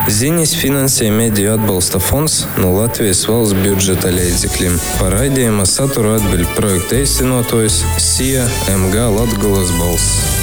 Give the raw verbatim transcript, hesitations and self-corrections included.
Ziņas finansē mediju atbalsta fonds no Latvijas valsts budžeta līdzekļiem. Par raidījuma saturu atbild projekta īstenotājs S I A M G Latgulas balss.